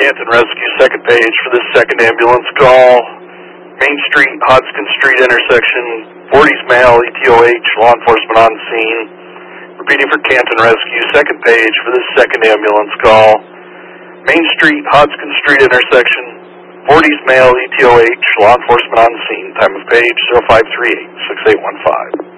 Canton Rescue, second page for this second ambulance call. Main Street, Hodgkin Street intersection, 40s male, ETOH, law enforcement on scene. Repeating for Canton Rescue, second page for this second ambulance call. Main Street, Hodgkin Street intersection, 40s male, ETOH, law enforcement on scene. Time of page 0538-6815.